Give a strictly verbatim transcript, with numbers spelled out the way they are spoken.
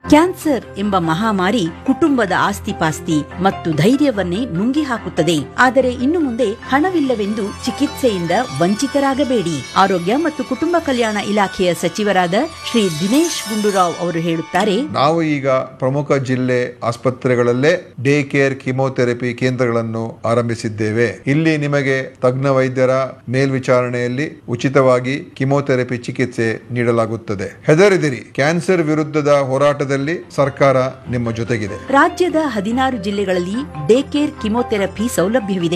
Cancer ಎಂಬ ಮಹಾಮಾರಿ ಕುಟುಂಬದ ಆಸ್ತಿಪಾಸ್ತಿ ಮತ್ತು ಧೈರ್ಯವನ್ನೇ ನುಂಗಿ ಹಾಕುತ್ತದೆ. ಆದರೆ ಇನ್ನು ಮುಂದೆ ಹಣವಿಲ್ಲವೆಂದು ಚಿಕಿತ್ಸೆಯಿಂದ ವಂಚಿತರಾಗಬೇಡಿ. ಆರೋಗ್ಯ ಮತ್ತು ಕುಟುಂಬ ಕಲ್ಯಾಣ ಇಲಾಖೆಯ ಸಚಿವರಾದ ಶ್ರೀ ದಿನೇಶ್ ಗುಂಡೂರಾವ್ ಅವರು ಹೇಳುತ್ತಾರೆ, ನಾವು ಈಗ ಪ್ರಮುಖ ಜಿಲ್ಲೆ ಆಸ್ಪತ್ರೆಗಳಲ್ಲೇ ಡೇ ಕೇರ್ ಕಿಮೋಥೆರಪಿ ಕೇಂದ್ರಗಳನ್ನು ಆರಂಭಿಸಿದ್ದೇವೆ. ಇಲ್ಲಿ ನಿಮಗೆ ತಜ್ಞ ವೈದ್ಯರ ಮೇಲ್ವಿಚಾರಣೆಯಲ್ಲಿ ಉಚಿತವಾಗಿ ಕಿಮೋಥೆರಪಿ ಚಿಕಿತ್ಸೆ ನೀಡಲಾಗುತ್ತದೆ. ಹೆದರಿದಿರಿ, ಕ್ಯಾನ್ಸರ್ ವಿರುದ್ಧದ ಹೋರಾಟದಲ್ಲಿ ಸರ್ಕಾರ ನಿಮ್ಮ ಜೊತೆಗಿದೆ. ರಾಜ್ಯದ ಹದಿನಾರು ಜಿಲ್ಲೆಗಳಲ್ಲಿ ಡೇ ಕೇರ್ ಕಿಮೋಥೆರಪಿ ಸೌಲಭ್ಯವಿದೆ.